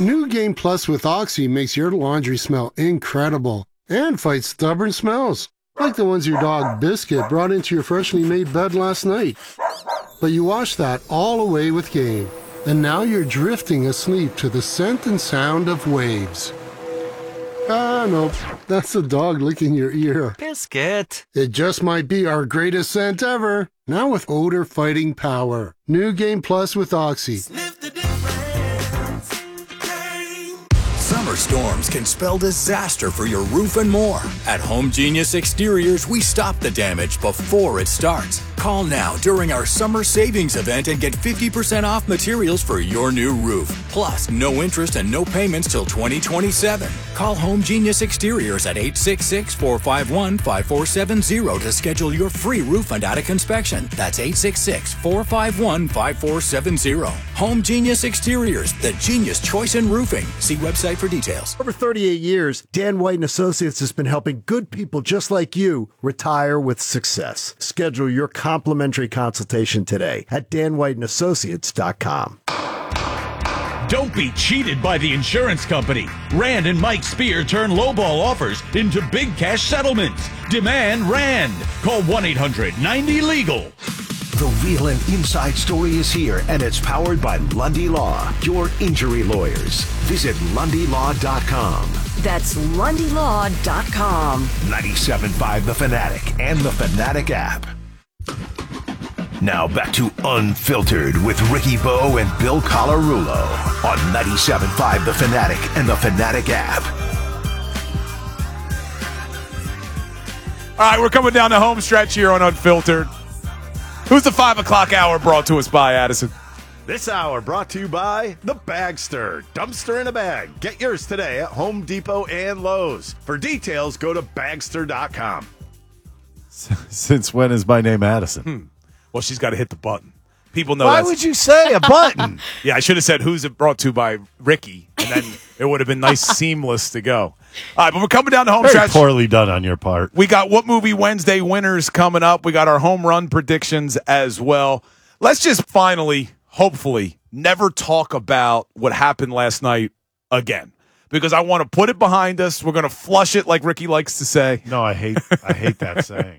New Game Plus with Oxy makes your laundry smell incredible and fights stubborn smells, like the ones your dog Biscuit brought into your freshly made bed last night. But you wash that all away with Game, and now you're drifting asleep to the scent and sound of waves. Ah, no, that's the dog licking your ear. Biscuit. It just might be our greatest scent ever. Now with odor-fighting power. New Game Plus with Oxy. Sniff the difference. Game. Summer storms can spell disaster for your roof and more. At Home Genius Exteriors, we stop the damage before it starts. Call now during our summer savings event and get 50% off materials for your new roof. Plus, no interest and no payments till 2027. Call Home Genius Exteriors at 866-451-5470 to schedule your free roof and attic inspection. That's 866-451-5470. Home Genius Exteriors, the genius choice in roofing. See website for details. Over 38 years, Dan White & Associates has been helping good people just like you retire with success. Schedule your complimentary consultation today at danwhiteandassociates.com. Don't be cheated by the insurance company. Rand and Mike Spear turn lowball offers into big cash settlements. Demand Rand. Call 1-800-90-LEGAL. The real and inside story is here, and it's powered by Lundy Law, your injury lawyers. Visit LundyLaw.com. That's LundyLaw.com. 97.5 The Fanatic and the Fanatic app. Now back to Unfiltered with Ricky Bo and Bill Colarulo on 97.5 The Fanatic and the Fanatic app. All right, we're coming down the home stretch here on Unfiltered. Who's the 5 o'clock hour brought to us by, Addison? This hour brought to you by The Bagster. Dumpster in a bag. Get yours today at Home Depot and Lowe's. For details, go to Bagster.com. Since when is my name Addison? Well, she's got to hit the button. People know Why that's... would you say a button? Yeah, I should have said who's it brought to by Ricky, and then it would have been nice, seamless to go. All right, but we're coming down the home Very stretch. poorly done on your part. We got What Movie Wednesday winners coming up. We got our home run predictions as well. Let's just finally, hopefully, never talk about what happened last night again, because I want to put it behind us. We're going to flush it, like Ricky likes to say. No, I hate that saying.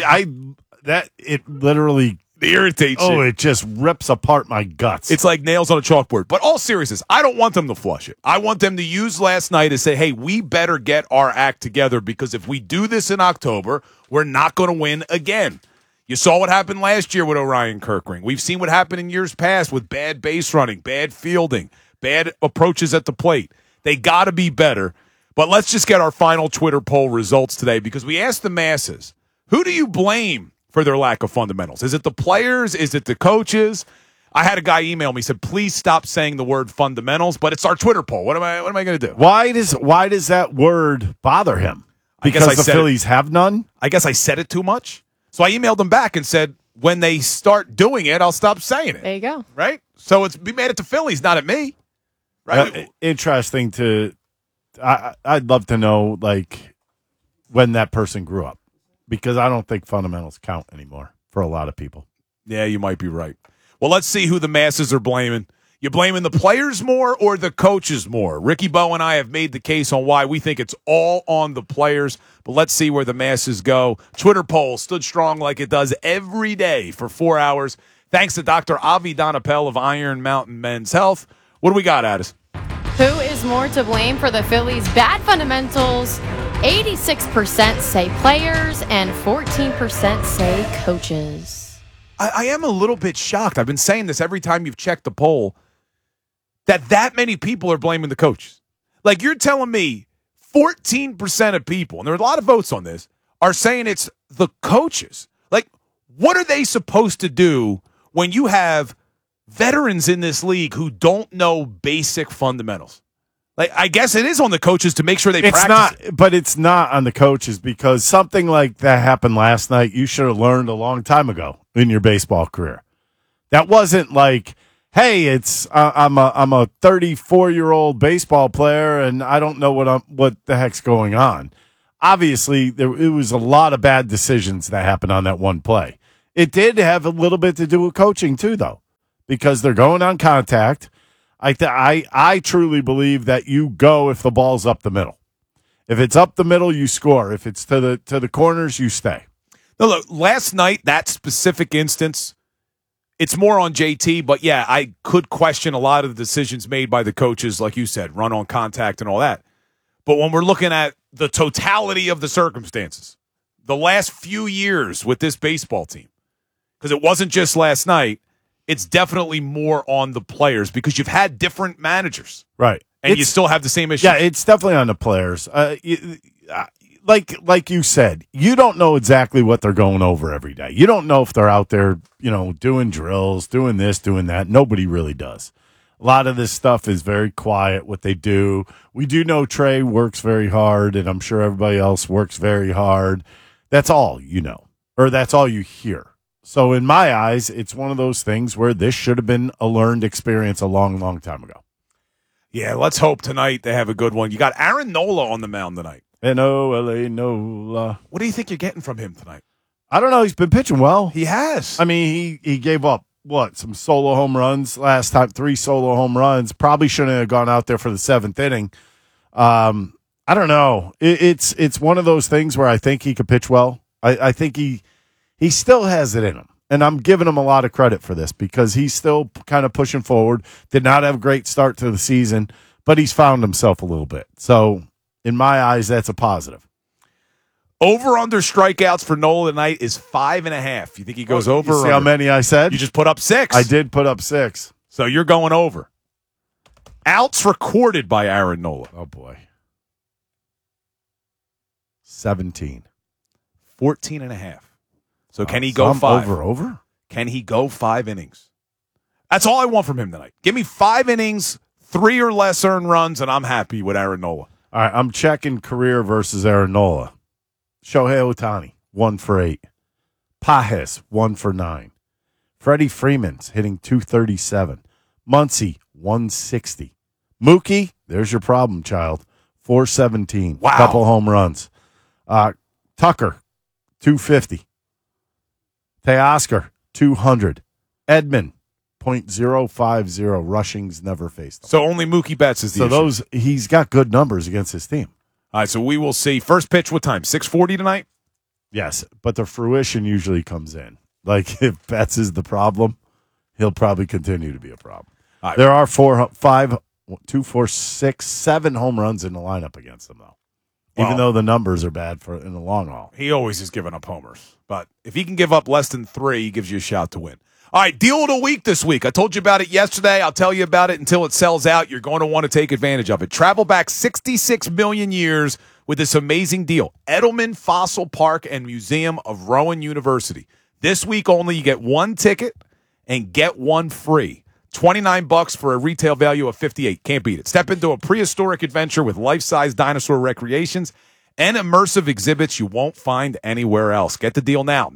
It literally irritates you. Oh, it just rips apart my guts. It's like nails on a chalkboard. But all seriousness, I don't want them to flush it. I want them to use last night to say, hey, we better get our act together, because if we do this in October, we're not going to win again. You saw what happened last year with Orion Kirkring. We've seen what happened in years past with bad base running, bad fielding, bad approaches at the plate. They got to be better. But let's just get our final Twitter poll results today, because we asked the masses, who do you blame for their lack of fundamentals? Is it the players? Is it the coaches? I had a guy email me, said, please stop saying the word fundamentals, but it's our Twitter poll. What am I going to do? Why does that word bother him? Because the Phillies have none? I guess I said it too much. So I emailed them back and said, when they start doing it, I'll stop saying it. There you go. Right? So we made it to Phillies, not at me. Right? Interesting I'd love to know, like, when that person grew up, because I don't think fundamentals count anymore for a lot of people. Yeah, you might be right. Well, let's see who the masses are blaming. You blaming the players more or the coaches more? Ricky Bo and I have made the case on why we think it's all on the players, but let's see where the masses go. Twitter poll stood strong like it does every day for 4 hours. Thanks to Dr. Avi Donapel of Iron Mountain Men's Health. What do we got, Addis? Who is more to blame for the Phillies' bad fundamentals? 86% say players and 14% say coaches. I am a little bit shocked. I've been saying this every time you've checked the poll, that many people are blaming the coaches. Like, you're telling me 14% of people, and there are a lot of votes on this, are saying it's the coaches. Like, what are they supposed to do when you have veterans in this league who don't know basic fundamentals? Like, I guess it is on the coaches to make sure they practice it. But it's not on the coaches, because something like that happened last night you should have learned a long time ago in your baseball career. That wasn't like, hey, I'm a 34-year-old baseball player and I don't know what the heck's going on. Obviously, it was a lot of bad decisions that happened on that one play. It did have a little bit to do with coaching too, though, because they're going on contact. I truly believe that you go if the ball's up the middle. If it's up the middle, you score. If it's to the corners, you stay. No, look, last night, that specific instance, it's more on JT, but yeah, I could question a lot of the decisions made by the coaches, like you said, run on contact and all that. But when we're looking at the totality of the circumstances, the last few years with this baseball team, because it wasn't just last night, it's definitely more on the players because you've had different managers. Right. And you still have the same issue. Yeah, it's definitely on the players. Like you said, you don't know exactly what they're going over every day. You don't know if they're out there, doing drills, doing this, doing that. Nobody really does. A lot of this stuff is very quiet, what they do. We do know Trey works very hard, and I'm sure everybody else works very hard. That's all you know, or that's all you hear. So in my eyes, it's one of those things where this should have been a learned experience a long, long time ago. Yeah, let's hope tonight they have a good one. You got Aaron Nola on the mound tonight. N-O-L-A, Nola. What do you think you're getting from him tonight? I don't know. He's been pitching well. He has. I mean, he gave up, some solo home runs last time, 3 solo home runs. Probably shouldn't have gone out there for the 7th inning. I don't know. It's one of those things where I think he could pitch well. I think he still has it in him. And I'm giving him a lot of credit for this because he's still kind of pushing forward. Did not have a great start to the season, but he's found himself a little bit. So, in my eyes, that's a positive. Over-under strikeouts for Nola tonight is 5.5. You think he goes over? You see how many I said? You just put up 6. I did put up 6. So you're going over. Outs recorded by Aaron Nola. Oh, boy. 17. 14.5. So can he go 5? Over? Can he go 5 innings? That's all I want from him tonight. Give me 5 innings, 3 or less earned runs, and I'm happy with Aaron Nola. All right, I'm checking career versus Aaron Nola. Shohei Ohtani, 1 for 8. Pajes, 1 for 9. Freddie Freeman's hitting 237. Muncy, 160. Mookie, there's your problem, child. 417. Wow. Couple home runs. Tucker, 250. Teoscar, 200. Edmund, .050. Rushing's never faced them. So only Mookie Betts is the issue. He's got good numbers against his team. All right, so we will see. First pitch, what time? 6:40 tonight? Yes, but the fruition usually comes in. Like, if Betts is the problem, he'll probably continue to be a problem. Right. There are 4, 5, 2, 4, 6, 7 home runs in the lineup against them, though. Even though the numbers are bad in the long haul. He always is giving up homers. But if he can give up less than 3, he gives you a shot to win. All right, deal of the week this week. I told you about it yesterday. I'll tell you about it until it sells out. You're going to want to take advantage of it. Travel back 66 million years with this amazing deal. Edelman Fossil Park and Museum of Rowan University. This week only, you get 1 ticket and get 1 free. $29 for a retail value of $58. Can't beat it. Step into a prehistoric adventure with life-size dinosaur recreations and immersive exhibits you won't find anywhere else. Get the deal now.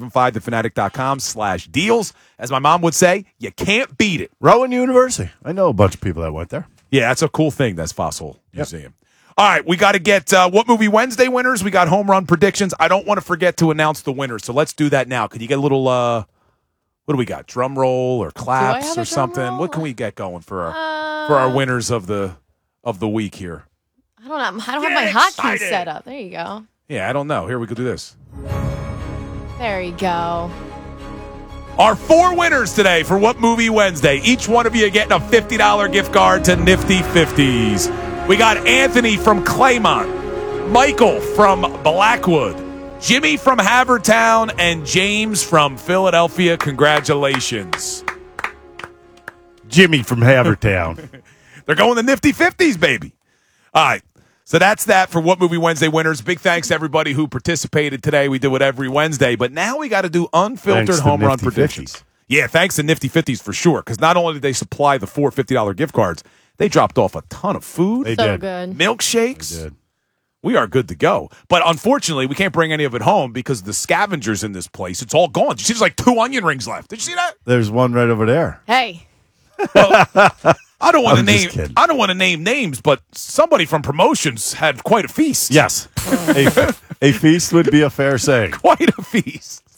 975thefanatic.com/deals. As my mom would say, you can't beat it. Rowan University. I know a bunch of people that went there. Yeah, that's a cool thing, that's Fossil Museum. All right, we got to get What Movie Wednesday winners. We got home run predictions. I don't want to forget to announce the winners, so let's do that now. Could you get a little, what do we got, drum roll or claps or something? Roll? What can we get going for our winners of the week here? I don't know. I don't have my hotkey set up. There you go. Yeah, I don't know. Here, we could do this. There you go. Our 4 winners today for What Movie Wednesday. Each one of you getting a $50 gift card to Nifty 50s. We got Anthony from Claymont, Michael from Blackwood, Jimmy from Havertown, and James from Philadelphia. Congratulations. Jimmy from Havertown. They're going to Nifty 50s, baby. All right. So that's that for What Movie Wednesday winners. Big thanks to everybody who participated today. We do it every Wednesday, but now we got to do unfiltered home run predictions. 50s. Yeah, thanks to Nifty 50s for sure, because not only did they supply the 4 $50 gift cards, they dropped off a ton of food. They so did. Good. Milkshakes. They did. We are good to go. But unfortunately, we can't bring any of it home because the scavengers in this place, it's all gone. You see, there's like 2 onion rings left. Did you see that? There's one right over there. Hey. Well, I don't want to name names, but somebody from promotions had quite a feast. Yes. a feast would be a fair saying. Quite a feast.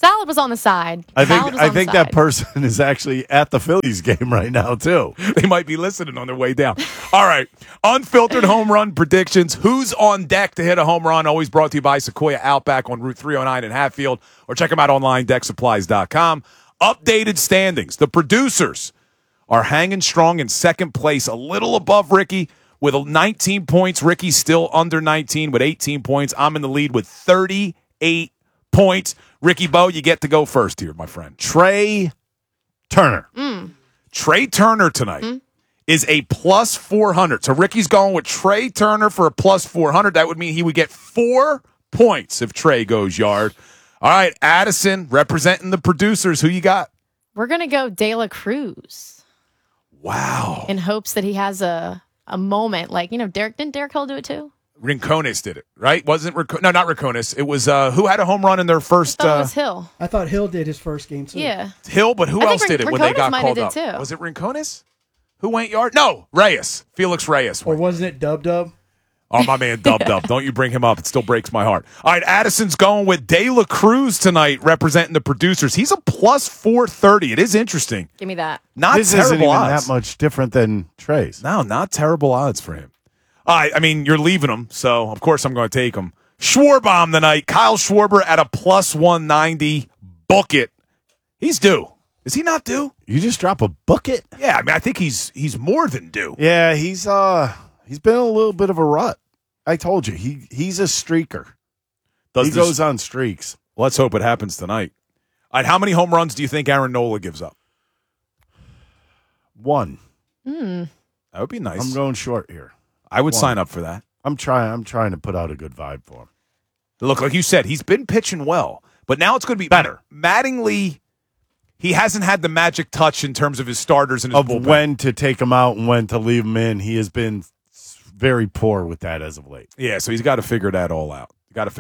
Salad was on the side. I Salad was on the think that side. person is actually at the Phillies game right now too. They might be listening on their way down. All right. Unfiltered home run predictions. Who's on deck to hit a home run? Always brought to you by Sequoia Outback on Route 309 in Hatfield. Or check them out online, decksupplies.com. Updated standings. The producers are hanging strong in second place, a little above Ricky with 19 points. Ricky's still under 19 with 18 points. I'm in the lead with 38 points. Ricky Bo, you get to go first here, my friend. Trey Turner. Trey Turner tonight is a plus 400. So Ricky's going with Trey Turner for a plus 400. That would mean he would get 4 points if Trey goes yard. All right, Addison, representing the producers. Who you got? We're going to go De La Cruz. Wow. In hopes that he has a moment. Like, didn't Derek Hill do it too? Rincones did it, right? Wasn't no, not Rincones. It was who had a home run in their first. I thought it was Hill. I thought Hill did his first game too. Yeah. Hill, but who I else think did it when they Rincones got might called have up? did too. Was it Rincones? Who went yard? No, Reyes. Felix Reyes. Or wasn't it Dub Dub? Oh, my man, Dub Dub. Don't you bring him up. It still breaks my heart. All right, Addison's going with De La Cruz tonight, representing the producers. He's a plus 430. It is interesting. Give me that. Not This isn't terrible even odds. that much different than Trey's. No, not terrible odds for him. I mean, you're leaving him, so of course I'm going to take him. Schwarbaum tonight. Kyle Schwarber at a plus 190. Book it. He's due. Is he not due? You just drop a bucket? Yeah, I mean, I think he's more than due. Yeah, he's been in a little bit of a rut. I told you, he's a streaker. He goes on streaks. Let's hope it happens tonight. All right, how many home runs do you think Aaron Nola gives up? 1. That would be nice. I'm going short here. I would 1. sign up for that. I'm trying to put out a good vibe for him. Look, like you said, he's been pitching well, but now it's going to be better. Mattingly, he hasn't had the magic touch in terms of his starters and his bullpen. When to take him out and when to leave him in. He has been very poor with that as of late. Yeah, so he's got to figure that all out.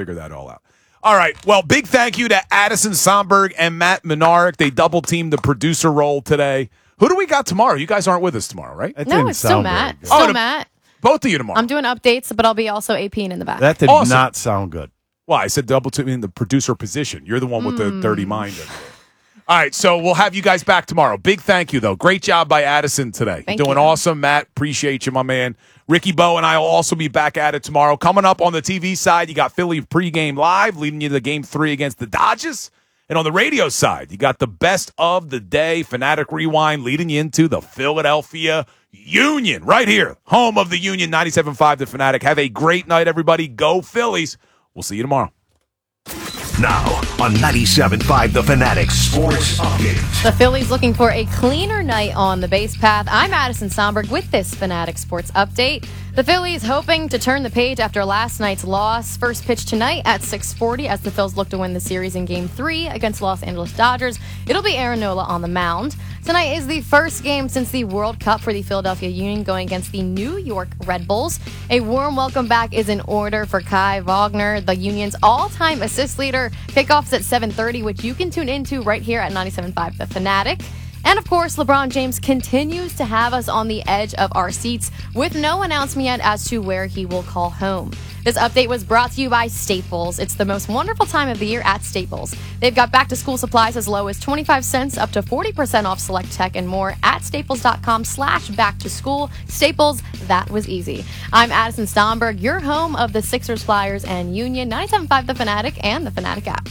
All right, well, big thank you to Addison Somberg and Matt Minarik. They double-teamed the producer role today. Who do we got tomorrow? You guys aren't with us tomorrow, right? No, it's still Matt. Matt. Both of you tomorrow. I'm doing updates, but I'll be also APing in the back. That did Awesome. not sound good. Well, I said double-teaming the producer position. You're the one with the dirty mind. All right, so we'll have you guys back tomorrow. Big thank you, though. Great job by Addison today. Thank Doing you. awesome, Matt. Appreciate you, my man. Ricky Bo and I will also be back at it tomorrow. Coming up on the TV side, you got Philly pregame live, leading you to Game 3 against the Dodgers. And on the radio side, you got the best of the day, Fanatic Rewind, leading you into the Philadelphia Union. Right here, home of the Union, 97.5 The Fanatic. Have a great night, everybody. Go Phillies. We'll see you tomorrow. Now on 97.5 The Fanatic Sports Update. The Phillies looking for a cleaner night on the base path. I'm Addison Somberg with this Fanatic Sports Update. The Phillies hoping to turn the page after last night's loss. First pitch tonight at 6:40 as the Phils look to win the series in Game 3 against Los Angeles Dodgers. It'll be Aaron Nola on the mound. Tonight is the first game since the World Cup for the Philadelphia Union going against the New York Red Bulls. A warm welcome back is in order for Kai Wagner, the Union's all-time assist leader. Kickoffs at 7:30, which you can tune into right here at 97.5 The Fanatic. And, of course, LeBron James continues to have us on the edge of our seats with no announcement yet as to where he will call home. This update was brought to you by Staples. It's the most wonderful time of the year at Staples. They've got back-to-school supplies as low as 25 cents up to 40% off select tech and more at staples.com/back-to-school. Staples, that was easy. I'm Addison Stomberg, your home of the Sixers, Flyers, and Union, 97.5 The Fanatic and the Fanatic app.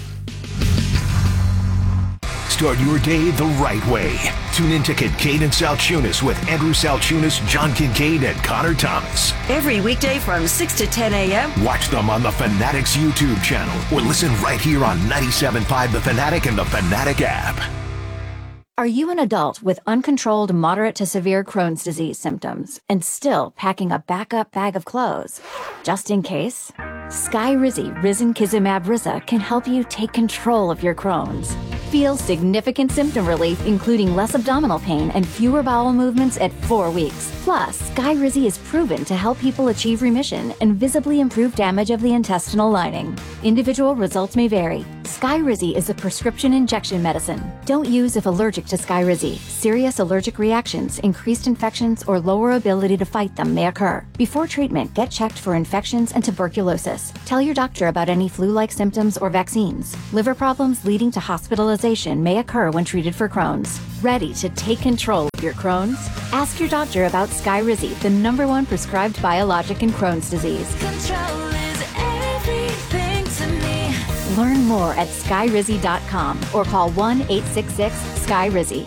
Start your day the right way. Tune in to Kincaid and Saltunis with Andrew Saltunis, John Kincaid, and Connor Thomas. Every weekday from 6 to 10 a.m. Watch them on the Fanatics YouTube channel or listen right here on 97.5 The Fanatic and the Fanatic app. Are you an adult with uncontrolled moderate to severe Crohn's disease symptoms and still packing a backup bag of clothes? Just in case? Skyrizi Risankizumab Riza can help you take control of your Crohn's. Feel significant symptom relief, including less abdominal pain and fewer bowel movements at 4 weeks. Plus, Skyrizi is proven to help people achieve remission and visibly improve damage of the intestinal lining. Individual results may vary. Skyrizi is a prescription injection medicine. Don't use if allergic to Skyrizi. Serious allergic reactions, increased infections, or lower ability to fight them may occur. Before treatment, get checked for infections and tuberculosis. Tell your doctor about any flu-like symptoms or vaccines. Liver problems leading to hospitalization may occur when treated for Crohn's. Ready to take control of your Crohn's? Ask your doctor about Skyrizi, the #1 prescribed biologic in Crohn's disease. Control is everything to me. Learn more at skyrizi.com or call 1-866-SKYRIZI.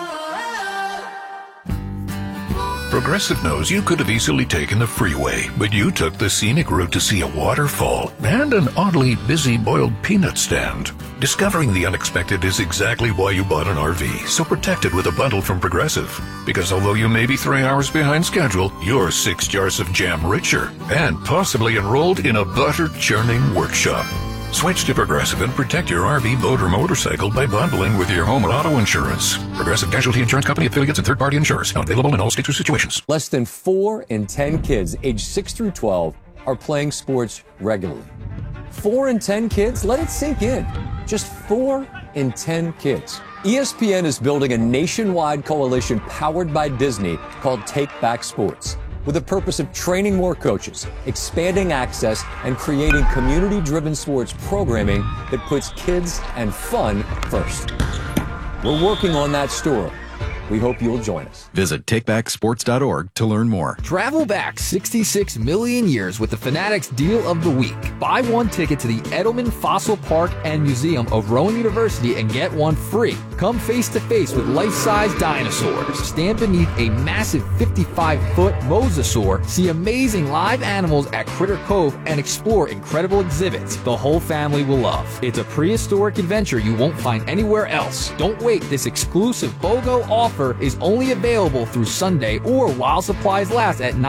Progressive knows you could have easily taken the freeway, but you took the scenic route to see a waterfall and an oddly busy boiled peanut stand. Discovering the unexpected is exactly why you bought an RV, so protect it with a bundle from Progressive. Because although you may be 3 hours behind schedule, you're 6 jars of jam richer and possibly enrolled in a butter-churning workshop. Switch to Progressive and protect your RV, boat, or motorcycle by bundling with your home and auto insurance. Progressive Casualty Insurance Company, affiliates, and third-party insurers. Not available in all states or situations. Less than 4 in 10 kids aged 6 through 12 are playing sports regularly. 4 in 10 kids? Let it sink in. Just 4 in 10 kids. ESPN is building a nationwide coalition powered by Disney called Take Back Sports, with the purpose of training more coaches, expanding access, and creating community-driven sports programming that puts kids and fun first. We're working on that story. We hope you'll join us. Visit takebacksports.org to learn more. Travel back 66 million years with the Fanatics Deal of the Week. Buy one ticket to the Edelman Fossil Park and Museum of Rowan University and get one free. Come face to face with life-size dinosaurs. Stand beneath a massive 55-foot mosasaur, see amazing live animals at Critter Cove, and explore incredible exhibits the whole family will love. It's a prehistoric adventure you won't find anywhere else. Don't wait. This exclusive BOGO offer is only available through Sunday or while supplies last at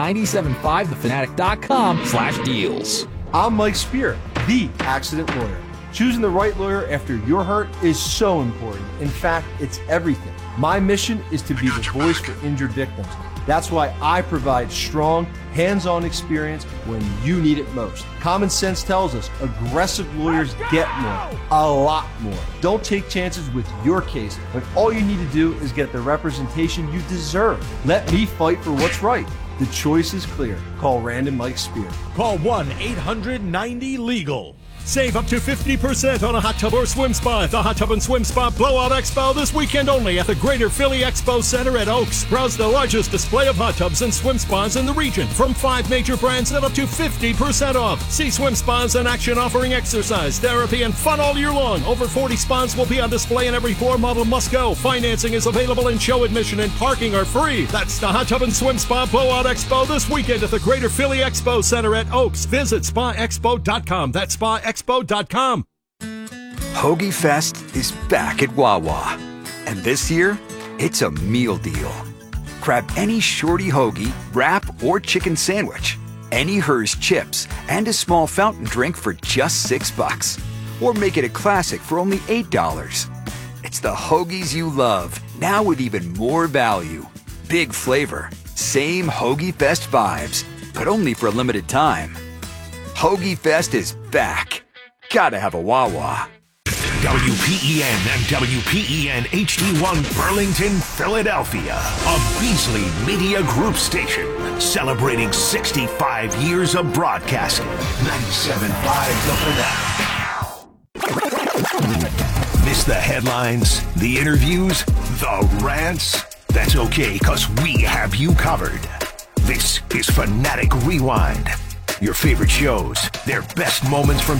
975thefanatic.com/deals. I'm Mike Spear, the accident lawyer. Choosing the right lawyer after you're hurt is so important. In fact, it's everything. My mission is to be the voice for injured victims. That's why I provide strong, hands-on experience when you need it most. Common sense tells us aggressive lawyers get more, a lot more. Don't take chances with your case when all you need to do is get the representation you deserve. Let me fight for what's right. The choice is clear. Call Rand Mike Spear. Call 1-800-90-LEGAL. Save up to 50% on a hot tub or swim spa at the Hot Tub and Swim Spa Blowout Expo this weekend only at the Greater Philly Expo Center at Oaks. Browse the largest display of hot tubs and swim spas in the region from 5 major brands at up to 50% off. See swim spas in action offering exercise, therapy, and fun all year long. Over 40 spas will be on display and every floor model must go. Financing is available and show admission and parking are free. That's the Hot Tub and Swim Spa Blowout Expo this weekend at the Greater Philly Expo Center at Oaks. Visit spaexpo.com. That's spaexpo.com. Hoagie Fest is back at Wawa. And this year, it's a meal deal. Grab any shorty hoagie, wrap, or chicken sandwich, any Hers chips, and a small fountain drink for just $6. Or make it a classic for only $8. It's the hoagies you love, now with even more value. Big flavor, same Hoagie Fest vibes, but only for a limited time. Hoagie Fest is back. Gotta have a Wawa. WPEN and WPEN HD1 Burlington, Philadelphia. A Beasley Media Group station celebrating 65 years of broadcasting. 97.5 The Fanatic. Miss the headlines, the interviews, the rants? That's okay, because we have you covered. This is Fanatic Rewind. Your favorite shows, their best moments from